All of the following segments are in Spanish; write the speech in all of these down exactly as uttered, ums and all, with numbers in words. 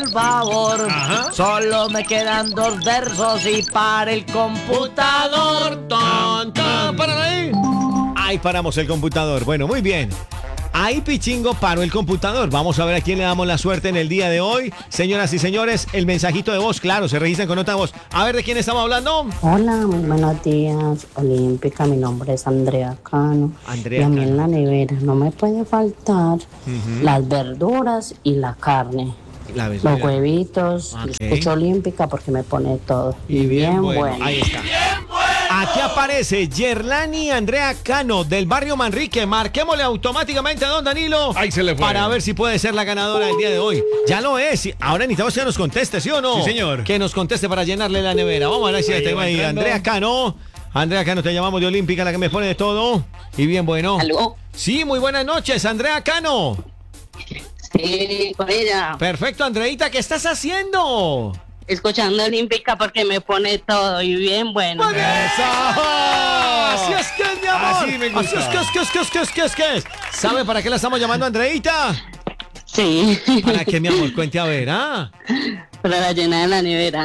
el favor. Ajá. Solo me quedan dos versos y para el computador. Ton, ton, para ahí. Ahí paramos el computador. Bueno, muy bien. Ahí Pichingo paró el computador. Vamos a ver a quién le damos la suerte en el día de hoy. Señoras y señores, el mensajito de voz, claro, se registran con nota de voz. A ver, ¿de quién estamos hablando? Hola, muy buenos días, Olímpica. Mi nombre es Andrea Cano. Andrea y a mí Cano. en la nevera no me puede faltar las verduras y la carne. La vez, Los mira. huevitos, Ok. escucho Olímpica porque me pone todo. Y bien, bueno. bueno. Ahí está. Aquí aparece Yerlani Andrea Cano del barrio Manrique. Marquémosle automáticamente a don Danilo. Ahí se le fue. Para ver si puede ser la ganadora del día de hoy. Ya lo es. Ahora necesitamos que nos conteste, ¿sí o no? Sí, señor. Que nos conteste para llenarle la nevera. Vamos a ver si Ahí tengo va ahí. entrando. Andrea Cano. Andrea Cano, te llamamos de Olímpica, la que me pone de todo. Y bien, bueno. ¿Aló? Sí, muy buenas noches, Andrea Cano. Sí, con ella. Perfecto, Andreita, ¿qué estás haciendo? Escuchando Olímpica porque me pone todo y bien bueno. ¡Muy bien! Así es que es, mi amor. Así me gusta. Así es que es, que es, que es, que es, que es, que es. ¿Sabe para qué la estamos llamando, Andreita? Sí, ¿Para qué, mi amor? Cuente a ver, ¿ah? para la llena de la nevera.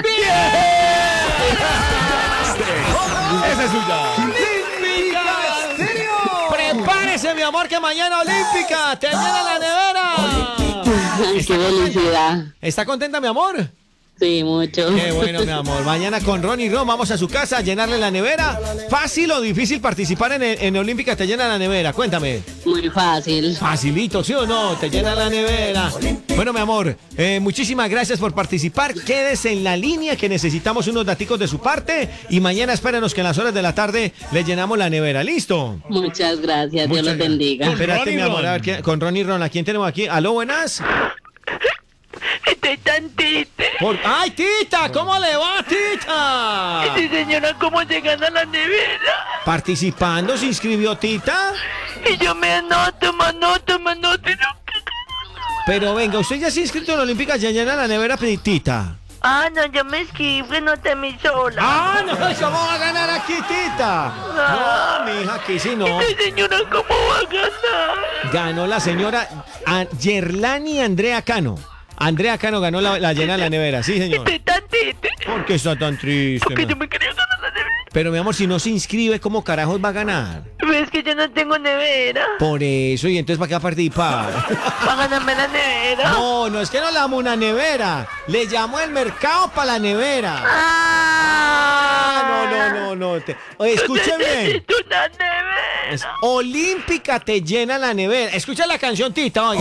Esa es suya. ¡Olímpica Estéreo! Prepárese, mi amor, que mañana Olímpica te llena la nevera. Ay, qué felicidad. ¿Está contenta, mi amor? Sí, mucho. Qué bueno, mi amor. Mañana con Ron y Ron vamos a su casa a llenarle la nevera. ¿Fácil o difícil participar en, en Olímpica te llena la nevera? Cuéntame. Muy fácil. Facilito, ¿sí o no? Te llena la nevera. Bueno, mi amor, eh, muchísimas gracias por participar. Quédese en la línea que necesitamos unos daticos de su parte. Y mañana espérenos que en las horas de la tarde le llenamos la nevera. ¿Listo? Muchas gracias. Dios los bendiga. Espérate, Ron y mi amor, Ron. a ver, ¿quién- con Ron y Ron, ¿a quién tenemos aquí? ¿Aló, buenas? Estoy tan triste. Por- ¡Ay, Tita! ¿Cómo le va, Tita? Sí, señora, ¿cómo se gana la nevera? ¿Participando se inscribió Tita? Y yo me anoto, me anoto, me anoto. y no- Pero venga, usted ya se ha inscrito en Olímpica, ya llena la nevera, Tita. Ah, no, yo me escribo, no te mi sola. ¡Ah, no! ¿Cómo va a ganar aquí, Tita? No, mija, aquí sí no. Ay, señora, ¿cómo va a ganar? Ganó la señora a- Yerlani Andrea Cano. Andrea Cano ganó la, la llena de la nevera, sí, señor. Estoy tan triste. ¿Por qué está tan triste? Porque ma? yo me quería ganar la nevera. Pero, mi amor, si no se inscribe, ¿cómo carajos va a ganar? ¿Ves que yo no tengo nevera? Por eso, y entonces, ¿para qué va a participar? ¿Para ganarme la nevera? No, no es que no le amo una nevera. Le llamo el mercado para la nevera. Ah, Ah, no, no, no, no. Te- Oye, escuche Yo bien. necesito una nevera. Es Olímpica te llena la nevera. Escucha la canción, Tita, oiga.